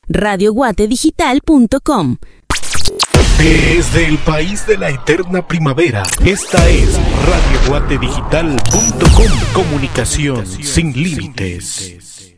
radioguatedigital.com. Desde el país de la eterna primavera, esta es radioguatedigital.com. Comunicación sin límites.